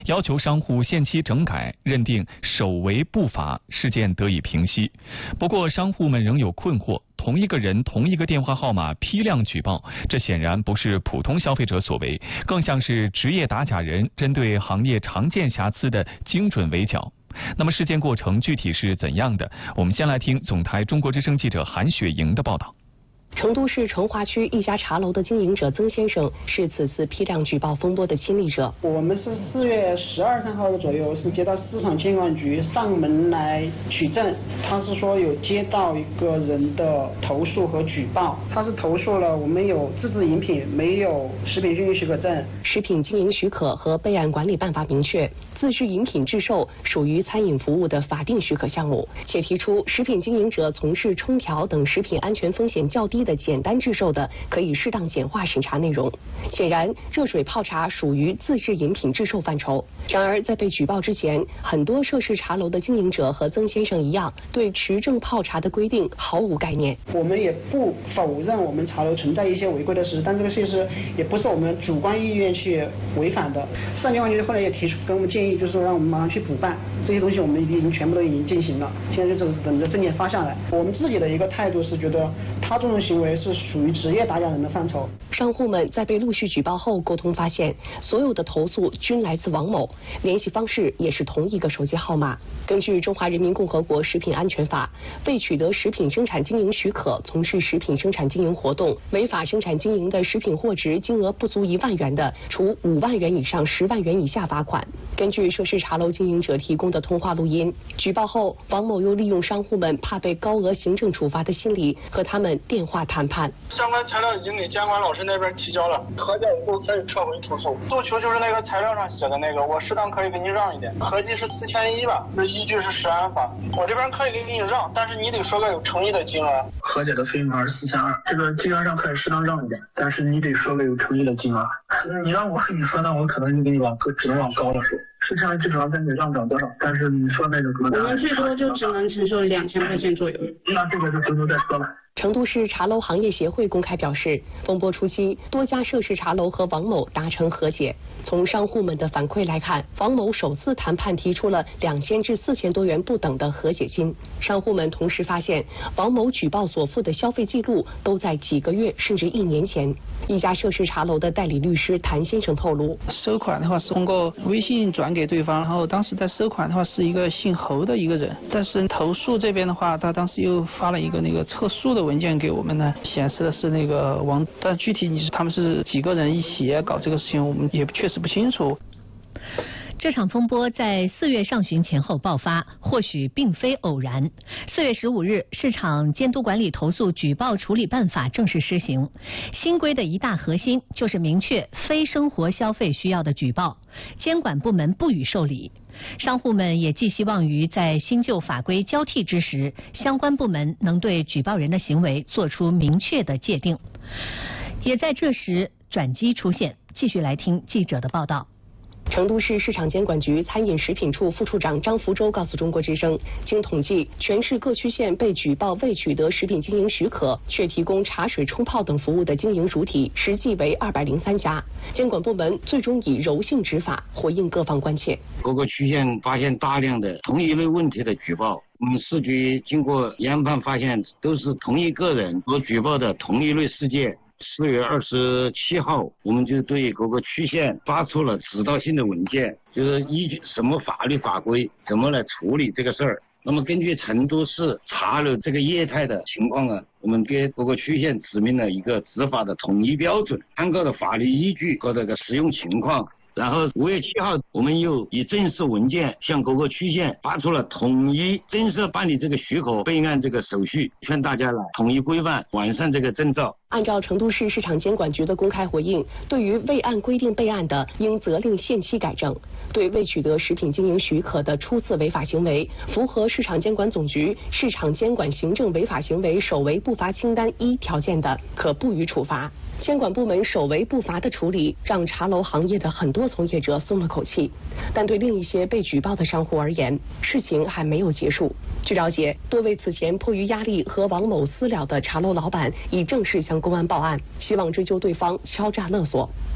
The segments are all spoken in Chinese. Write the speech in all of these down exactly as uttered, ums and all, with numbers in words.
要求商户限期整改，认定首违不罚，事件得以平息。不过，商户们仍有困惑：同一个人、同一个电话号码批量举报，这显然不是普通消费者所为，更像是职业打假人针对行业常见瑕疵的精准围剿。那么，事件过程具体是怎样的？我们先来听总台中国之声记者韩雪莹的报道。 成都市成华区一家茶楼的经营者曾先生是此次批量举报风波的亲历者。 我们是四月十二三号的左右是接到市场监管局上门来取证，他是说有接到一个人的投诉和举报，他是投诉了我们有自制饮品没有食品经营许可证。 食品经营许可和备案管理办法明确，自制饮品制售属于餐饮服务的法定许可项目，且提出食品经营者从事冲调等食品安全风险较低的简单制售的，可以适当简化审查内容。显然，热水泡茶属于自制饮品制售范畴。然而，在被举报之前，很多涉事茶楼的经营者和曾先生一样，对持证泡茶的规定毫无概念。 我们也不否认我们茶楼存在一些违规的事实，但这个事实也不是我们主观意愿去违反的。市场监管局后来也提出跟我们建议，就是说让我们马上去补办这些东西，我们已经全部都已经进行了，现在就只等着证件发下来。我们自己的一个态度是觉得他这种行为是属于职业打假人的范畴。 商户们在被陆续举报后沟通发现，所有的投诉均来自王某，联系方式也是同一个手机号码。根据《中华人民共和国食品安全法》，未取得食品生产经营许可从事食品生产经营活动，违法生产经营的食品货值金额不足一万元的，处五万元以上十万元以下罚款。根据涉事茶楼经营者提供的通话录音，举报后，王某又利用商户们怕被高额行政处罚的心理，和他们电话谈判。 相关材料已经给监管老师那边提交了，核检以后可以撤回投诉。诉求就是那个材料上写的那个，我适当可以给你让一点，合计是四千一吧，这依据是食安法，我这边可以给你让，但是你得说个有诚意的金额。 和解的费用是四千二，这个金额上可以适当让一点，但是你得说个有诚意的金额。你让我跟你说，那我可能就给你往只能往高了说。市场至少跟你上涨多少？但是你说那个多， 我们最多就只能承受两千块钱左右。 那这个就回头再说了。 成都市茶楼行业协会公开表示，风波初期，多家涉事茶楼和王某达成和解。从商户们的反馈来看，王某首次谈判提出了两千至四千多元不等的和解金。商户们同时发现，王某举报所附的消费记录都在几个月甚至一年前。一家涉事茶楼的代理律师谭先生透露， 收款的话是通过微信转给对方，然后当时在收款的话是一个姓侯的一个人，但是投诉这边的话，他当时又发了一个那个测速的文件给我们呢，显示的是那个王，但具体你是他们是几个人一起搞这个事情，我们也确实不清楚。 这场风波在四月上旬前后爆发，或许并非偶然。四月十五日，市场监督管理投诉举报处理办法正式施行。新规的一大核心就是明确非生活消费需要的举报，监管部门不予受理。商户们也寄希望于在新旧法规交替之时，相关部门能对举报人的行为做出明确的界定。也在这时，转机出现。继续来听记者的报道。 成都市市场监管局餐饮食品处副处长张福洲告诉中国之声，经统计，全市各区县被举报未取得食品经营许可却提供茶水冲泡等服务的经营主体实际为二百零三家。监管部门最终以柔性执法回应各方关切。 各个区县发现大量的同一类问题的举报，我们市局经过研判发现，都是同一个人所举报的同一类事件。四月二十七号，我们就对各个区县发出了指导性的文件，就是依据什么法律法规怎么来处理这个事儿。那么根据成都市茶楼这个业态的情况啊，我们给各个区县指明了一个执法的统一标准，参考的法律依据和这个实用情况。然后五月七号，我们又以正式文件向各个区县发出了统一正式办理这个许可备案这个手续，劝大家来统一规范完善这个证照。 按照成都市市场监管局的公开回应，对于未按规定备案的，应责令限期改正；对未取得食品经营许可的初次违法行为，符合市场监管总局市场监管行政违法行为首违不罚清单一条件的，可不予处罚。监管部门首违不罚的处理，让茶楼行业的很多从业者松了口气。但对另一些被举报的商户而言，事情还没有结束。据了解，多位此前迫于压力和王某私了的茶楼老板已正式向公安报案，希望追究对方敲诈勒索。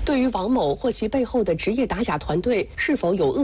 对于王某或其背后的职业打假团队是否有恶